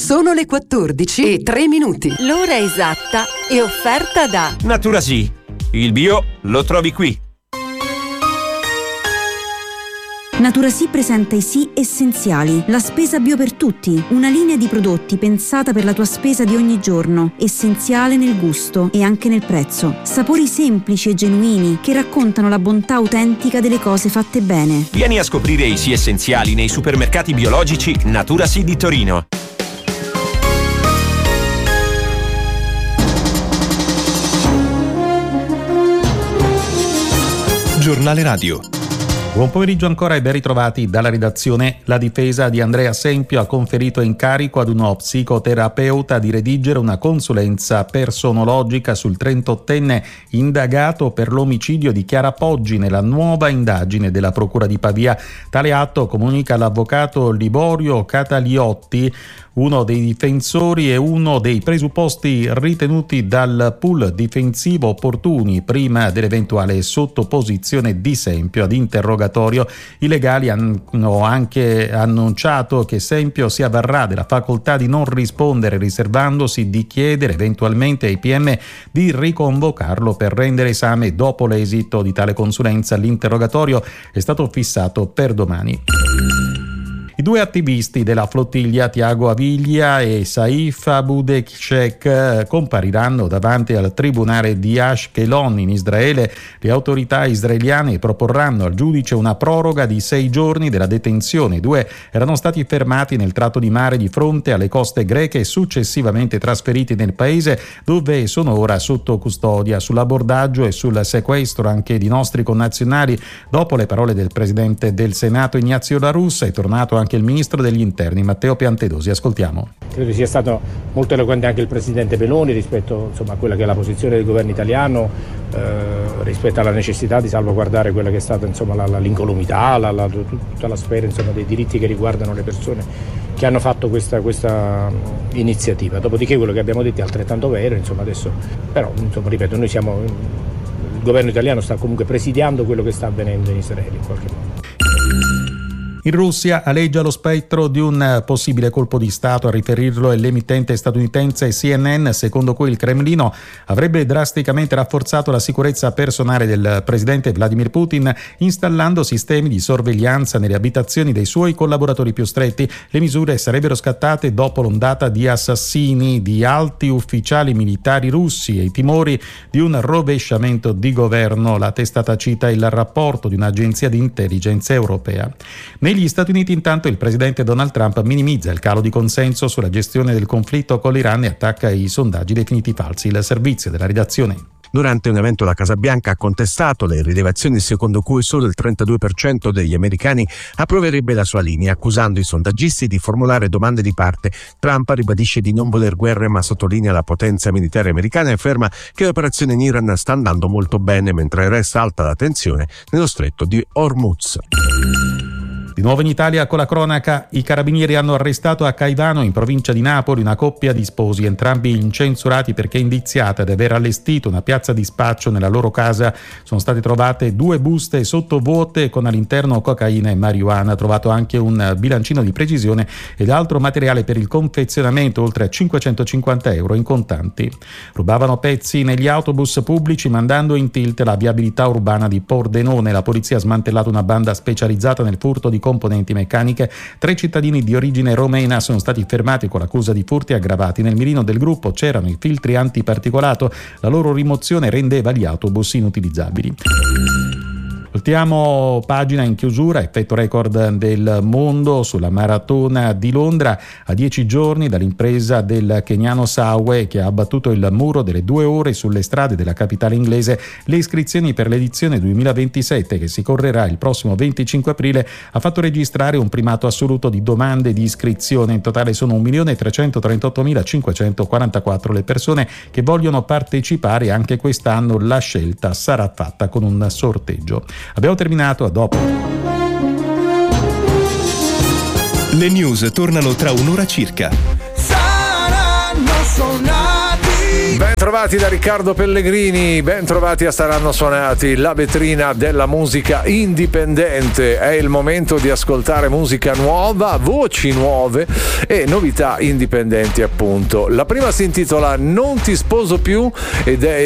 Sono le 14:03. L'ora esatta è offerta da Naturasì. Il bio lo trovi qui. Naturasì presenta i Sì Essenziali, la spesa bio per tutti, una linea di prodotti pensata per la tua spesa di ogni giorno, essenziale nel gusto e anche nel prezzo. Sapori semplici e genuini che raccontano la bontà autentica delle cose fatte bene. Vieni a scoprire i Sì Essenziali nei supermercati biologici Naturasì di Torino. Giornale Radio. Buon pomeriggio ancora e ben ritrovati dalla redazione. La difesa di Andrea Sempio ha conferito incarico ad uno psicoterapeuta di redigere una consulenza personologica sul 38enne indagato per l'omicidio di Chiara Poggi nella nuova indagine della Procura di Pavia. Tale atto, comunica l'avvocato Liborio Cataliotti, uno dei difensori e uno dei presupposti ritenuti dal pool difensivo opportuni prima dell'eventuale sottoposizione di Sempio ad interrogatorio. I legali hanno anche annunciato che Sempio si avvarrà della facoltà di non rispondere, riservandosi di chiedere eventualmente ai PM di riconvocarlo per rendere esame dopo l'esito di tale consulenza. L'interrogatorio è stato fissato per domani. I due attivisti della flottiglia, Tiago Aviglia e Saif Abudekshek, compariranno davanti al tribunale di Ashkelon in Israele. Le autorità israeliane proporranno al giudice una proroga di 6 giorni della detenzione. I due erano stati fermati nel tratto di mare di fronte alle coste greche e successivamente trasferiti nel paese, dove sono ora sotto custodia. Sull'abordaggio e sul sequestro anche di nostri connazionali, dopo le parole del presidente del Senato Ignazio La Russa, è tornato anche il ministro degli interni Matteo Piantedosi. Ascoltiamo. Credo sia stato molto eloquente anche il presidente Meloni rispetto a quella che è la posizione del governo italiano, rispetto alla necessità di salvaguardare quella che è stata l'incolumità, tutta la sfera dei diritti che riguardano le persone che hanno fatto questa iniziativa. Dopodiché quello che abbiamo detto è altrettanto vero, adesso però ripeto, noi siamo, il governo italiano sta comunque presidiando quello che sta avvenendo in Israele in qualche modo. In Russia aleggia lo spettro di un possibile colpo di Stato. A riferirlo è l'emittente statunitense CNN, secondo cui il Cremlino avrebbe drasticamente rafforzato la sicurezza personale del presidente Vladimir Putin, installando sistemi di sorveglianza nelle abitazioni dei suoi collaboratori più stretti. Le misure sarebbero scattate dopo l'ondata di assassini di alti ufficiali militari russi e i timori di un rovesciamento di governo. La testata cita il rapporto di un'agenzia di intelligence europea. Negli Stati Uniti intanto il presidente Donald Trump minimizza il calo di consenso sulla gestione del conflitto con l'Iran e attacca i sondaggi definiti falsi. Il servizio della redazione. Durante un evento la Casa Bianca ha contestato le rilevazioni secondo cui solo il 32% degli americani approverebbe la sua linea, accusando i sondaggisti di formulare domande di parte. Trump ribadisce di non voler guerre, ma sottolinea la potenza militare americana e afferma che l'operazione in Iran sta andando molto bene, mentre resta alta la tensione nello stretto di Hormuz. Di nuovo in Italia con la cronaca, i carabinieri hanno arrestato a Caivano, in provincia di Napoli, una coppia di sposi, entrambi incensurati perché indiziati ad aver allestito una piazza di spaccio nella loro casa. Sono state trovate 2 buste sottovuote con all'interno cocaina e marijuana, trovato anche un bilancino di precisione ed altro materiale per il confezionamento, oltre a 550 euro in contanti. Rubavano pezzi negli autobus pubblici mandando in tilt la viabilità urbana di Pordenone. La polizia ha smantellato una banda specializzata nel furto di componenti meccaniche. 3 cittadini di origine romena sono stati fermati con l'accusa di furti aggravati. Nel mirino del gruppo c'erano i filtri antiparticolato. La loro rimozione rendeva gli autobus inutilizzabili. Voltiamo pagina in chiusura. Effetto record del mondo sulla maratona di Londra a 10 giorni dall'impresa del keniano Sawe, che ha abbattuto il muro delle 2 ore sulle strade della capitale inglese. Le iscrizioni per l'edizione 2027, che si correrà il prossimo 25 aprile, ha fatto registrare un primato assoluto di domande di iscrizione. In totale sono 1.338.544 le persone che vogliono partecipare. Anche quest'anno la scelta sarà fatta con un sorteggio. Abbiamo terminato, a dopo. Le news tornano tra un'ora circa. Saranno suonati Ben trovati da Riccardo Pellegrini, ben trovati a Saranno Suonati, la vetrina della musica indipendente. È il momento di ascoltare musica nuova, voci nuove e novità indipendenti, appunto. La prima si intitola Non ti sposo più ed è